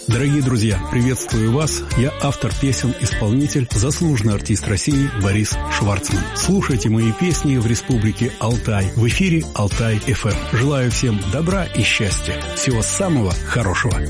Дорогие друзья, приветствую вас. Я автор песен-исполнитель, заслуженный артист России Борис Шварцман. Слушайте мои песни в Республике Алтай. В эфире Алтай ФМ. Желаю всем добра и счастья. Всего самого хорошего.